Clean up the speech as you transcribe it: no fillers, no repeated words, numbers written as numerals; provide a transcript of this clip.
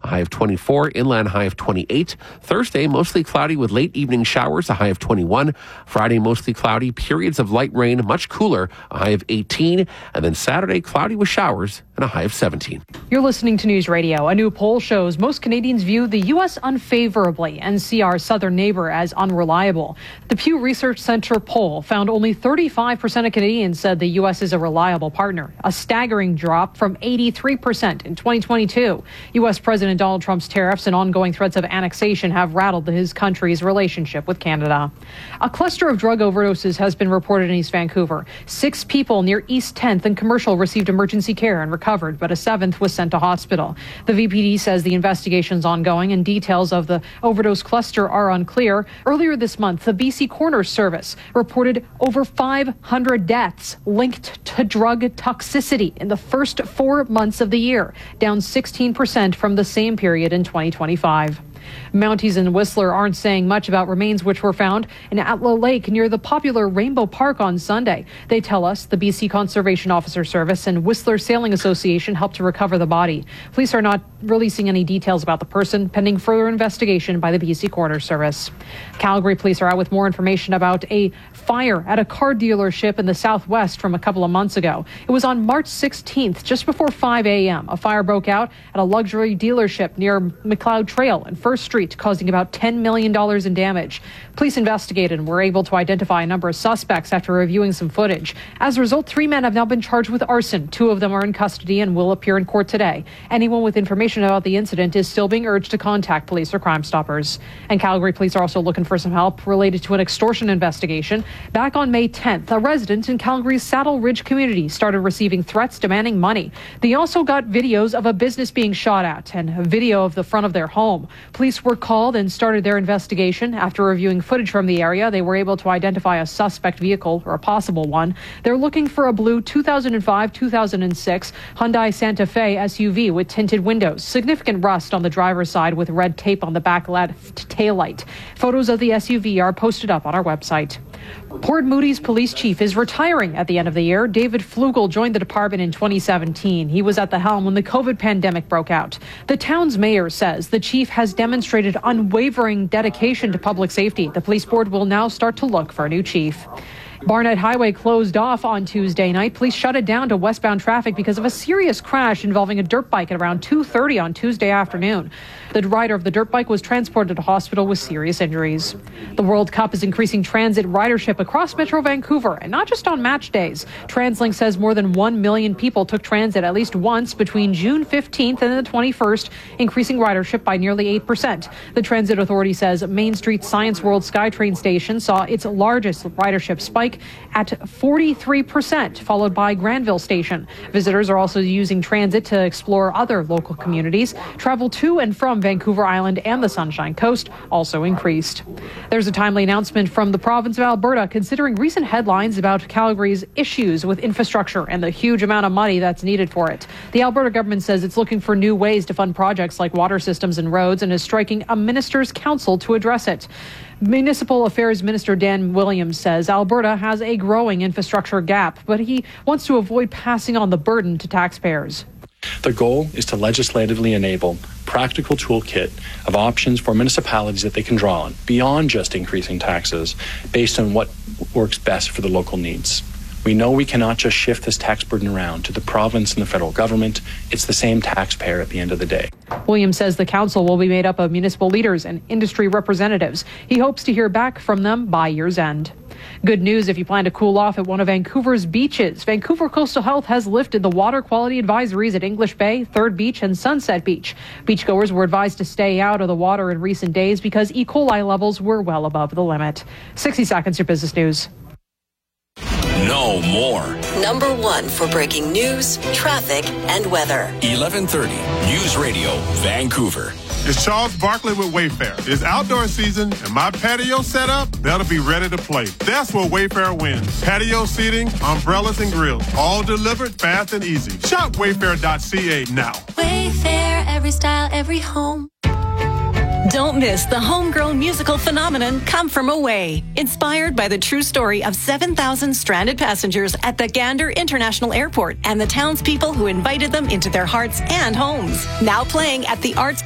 a high of 24. Inland, high of 28. Thursday, mostly cloudy with late evening showers, a high of 21. Friday, mostly cloudy, periods of light rain, much cooler, a high of 18. And then Saturday, cloudy with showers and a high of 17. You're listening to News Radio. A new poll shows most Canadians view the U.S. unfavorably and see our southern neighbor as unreliable. The Pew Research Center poll found only 35% of Canadians said the U.S. is a reliable partner, a staggering drop from 83% in 2022. U.S. President Donald Trump's tariffs and ongoing threats of annexation have rattled his country's relationship with Canada. A cluster of drug overdoses has been reported in East Vancouver. 6 people near East 10th and Commercial received emergency care and recovered, but a 7th was sent to hospital. The VPD says the investigation is ongoing and details of the overdose cluster are unclear. Earlier this month, the BC Coroner Service reported over 500 deaths linked to drug toxicity in the first 4 months of the year, down 16% from the same period in 2025. Mounties in Whistler aren't saying much about remains which were found in Atla Lake near the popular Rainbow Park on Sunday. They tell us the BC Conservation Officer Service and Whistler Sailing Association helped to recover the body. Police are not releasing any details about the person, pending further investigation by the BC Coroner Service. Calgary police are out with more information about a fire at a car dealership in the southwest from a couple of months ago. It was on March 16th, just before 5 a.m. A fire broke out at a luxury dealership near McLeod Trail and First Street, causing about $10 million in damage. Police investigated and were able to identify a number of suspects after reviewing some footage. As a result, 3 men have now been charged with arson. 2 of them are in custody and will appear in court today. Anyone with information about the incident is still being urged to contact police or Crime Stoppers. And Calgary police are also looking for some help related to an extortion investigation. Back on May 10th, a resident in Calgary's Saddle Ridge community started receiving threats demanding money. They also got videos of a business being shot at and a video of the front of their home. Police were called and started their investigation. After reviewing footage from the area, they were able to identify a suspect vehicle, or a possible one. They're looking for a blue 2005-2006 Hyundai Santa Fe SUV with tinted windows, significant rust on the driver's side with red tape on the back left taillight. Photos of the SUV are posted up on our website. Port Moody's police chief is retiring at the end of the year. David Flugel joined the department in 2017. He was at the helm when the COVID pandemic broke out. The town's mayor says the chief has demonstrated unwavering dedication to public safety. The police board will now start to look for a new chief. Barnett Highway closed off on Tuesday night. Police shut it down to westbound traffic because of a serious crash involving a dirt bike at around 2:30 on Tuesday afternoon. The rider of the dirt bike was transported to hospital with serious injuries. The World Cup is increasing transit ridership across Metro Vancouver, and not just on match days. TransLink says more than 1 million people took transit at least once between June 15th and the 21st, increasing ridership by nearly 8%. The Transit Authority says Main Street Science World SkyTrain station saw its largest ridership spike at 43%, followed by Granville Station. Visitors are also using transit to explore other local communities. Travel to and from Vancouver Island and the Sunshine Coast also increased. There's a timely announcement from the province of Alberta considering recent headlines about Calgary's issues with infrastructure and the huge amount of money that's needed for it. The Alberta government says it's looking for new ways to fund projects like water systems and roads and is striking a minister's council to address it. Municipal Affairs Minister Dan Williams says Alberta has a growing infrastructure gap, but he wants to avoid passing on the burden to taxpayers. The goal is to legislatively enable practical toolkit of options for municipalities that they can draw on, beyond just increasing taxes, based on what works best for the local needs. We know we cannot just shift this tax burden around to the province and the federal government. It's the same taxpayer at the end of the day. Williams says the council will be made up of municipal leaders and industry representatives. He hopes to hear back from them by year's end. Good news if you plan to cool off at one of Vancouver's beaches. Vancouver Coastal Health has lifted the water quality advisories at English Bay, Third Beach, and Sunset Beach. Beachgoers were advised to stay out of the water in recent days because E. coli levels were well above the limit. 60 seconds, your business news. No more. Number 1 for breaking news, traffic, and weather. 1130 News Radio, Vancouver. It's Charles Barkley with Wayfair. It's outdoor season, and my patio setup, that'll be ready to play. That's where Wayfair wins. Patio seating, umbrellas, and grills, all delivered fast and easy. Shop wayfair.ca now. Wayfair, every style, every home. Don't miss the homegrown musical phenomenon Come From Away, inspired by the true story of 7,000 stranded passengers at the Gander International Airport and the townspeople who invited them into their hearts and homes. Now playing at the Arts